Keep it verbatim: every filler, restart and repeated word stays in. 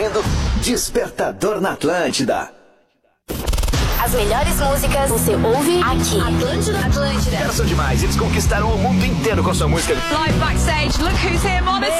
Despertador na Atlântida. As melhores músicas você ouve aqui. Atlântida, Atlântida. Caras são demais, eles conquistaram o mundo inteiro com sua música. Live backstage, look who's here, Mama